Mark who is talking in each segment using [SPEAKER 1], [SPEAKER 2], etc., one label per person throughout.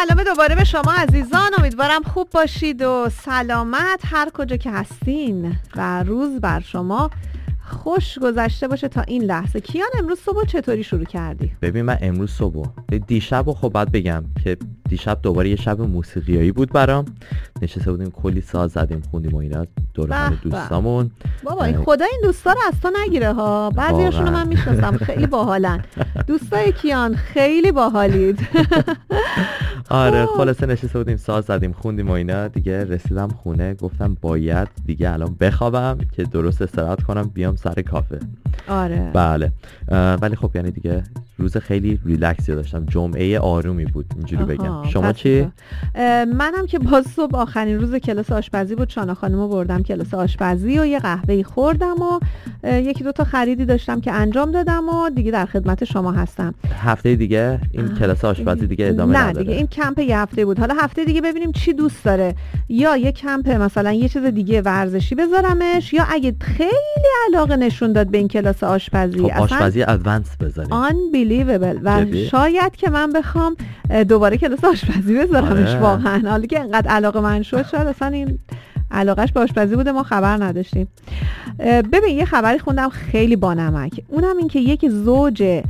[SPEAKER 1] سلام دوباره به شما عزیزان، امیدوارم خوب باشید و سلامت هر کجا که هستین و روز بر شما خوش گذشته باشه تا این لحظه. کیان امروز صبح چطوری شروع کردی؟
[SPEAKER 2] ببین من امروز صبح دیشب و خب باید بگم که دیشب دوباره یه شب موسیقیایی بود برام. نشسته بودیم کلی ساز زدیم خوندیم و اینا دور هم دوستامون.
[SPEAKER 1] بابا این خدا این دوستا رو از تو نگیره ها، بعضیاشون رو من میشناسم خیلی باحالن. دوستای کیان خیلی باحالید.
[SPEAKER 2] آره خلاصه نشسته بودیم ساز زدیم خوندیم و اینا. دیگه رسیدم خونه گفتم باید دیگه الان بخوابم که درست استراحت کنم بیام سر کافه.
[SPEAKER 1] آره
[SPEAKER 2] بله ولی خب یعنی دیگه روز خیلی ریلکسی داشتم، جمعه آرومی بود اینجوری بگم. شما چی؟
[SPEAKER 1] منم که باز صبح آخرین روز کلاس آشپزی بود، شانا خانمو بردم کلاس آشپزی و یه قهوه‌ای خوردم و یکی دو تا خریدی داشتم که انجام دادم و دیگه در خدمت شما هستم.
[SPEAKER 2] هفته دیگه این کلاس آشپزی دیگه ادامه نداره.
[SPEAKER 1] نه دیگه این کمپ یه هفته بود. حالا هفته دیگه ببینیم چی دوست داره، یا یه کمپ مثلا یه چیز دیگه ورزشی بذارمش، یا اگه خیلی علاقه نشون داد به این کلاس آشپزی
[SPEAKER 2] خب آشپزی ادوانس بذاریم.
[SPEAKER 1] unbelievable و شاید که من بخوام دوباره کلاس آشپزی بذارمش. واقعا حالا که انقدر علاقه من شد شاید اصلا این علاقش به آشپزی بوده ما خبر نداشتیم. ببین یه خبری خوندم خیلی بانمک، اونم این که یک زوج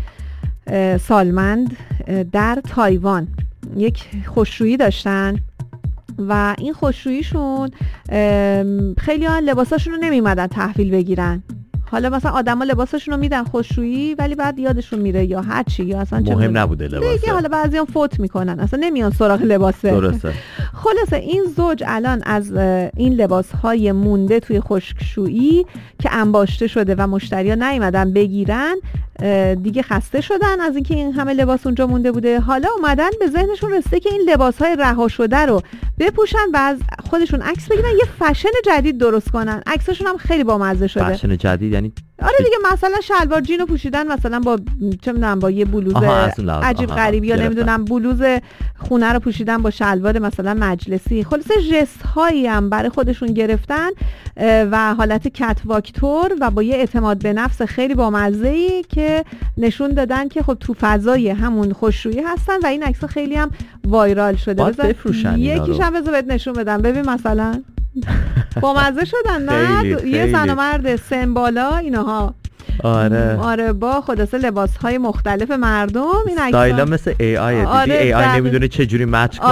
[SPEAKER 1] سالمند در تایوان یک خوشرویی داشتن و این خوشروییشون خیلی ها لباساشون رو نمیمدن تحویل بگیرن. حالا مثلا آدما لباساشون رو میدن خوشرویی ولی بعد یادشون میره یا هر چی، یا اصلا
[SPEAKER 2] مهم نبوده لباسه
[SPEAKER 1] دیگه. حالا بعضیام فوت میکنن اصلا نمیان سراغ لباسه.
[SPEAKER 2] درسته.
[SPEAKER 1] خلاصه این زوج الان از این لباسهای مونده توی خشکشویی که انباشته شده و مشتریا نیومدن بگیرن دیگه خسته شدن از اینکه این همه لباس اونجا مونده بوده. حالا اومدن به ذهنشون رسیده که این لباسهای رها شده رو بپوشن و از خودشون عکس بگیرن، یه فشن جدید درست کنن. عکساشون هم خیلی بامزه شده.
[SPEAKER 2] فشن جدید یعنی
[SPEAKER 1] آره دیگه، مثلا شلوار جینو پوشیدن مثلا با چه میدونم با یه بلوز عجیب غریب، یا نمیدونم بلوز خونه رو پوشیدن با شلوار مثلا مجلسی. خلاصه ژست هایی هم برای خودشون گرفتن و حالت کت واکتور و با یه اعتماد به نفس خیلی بامزه‌ای که نشون دادن که خب تو فضای همون خوشرویی هستن و این عکس‌ها خیلی هم وایرال شده. یکیش هم بذار بهت نشون بدم. ببین مثلا بامزه شدن نه؟ یه زن و مرد سن بالا اینها. آره با خلاصه لباس‌های مختلف مردم. این عکس‌ها
[SPEAKER 2] استایلا مثل AI دیدی. AI نمیدونه چه جوری مچ کنه.